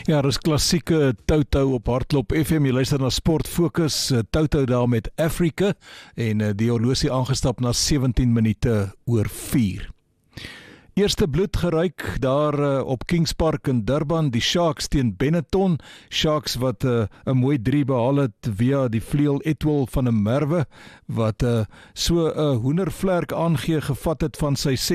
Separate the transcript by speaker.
Speaker 1: Ja, dis klassieke Toto op Hardloop FM. Jy luister na Sport Focus, Toto daar met Africa en die horlosie aangestap na 17 minute oor 4. Eerste bloed geruik daar op Kings Park in Durban, die Sharks teen Benetton. Sharks wat 'n mooi 3 behaal het via die vleuel Etwell van 'n Merwe wat so 'n hoendervlerk aangee gevat het van sy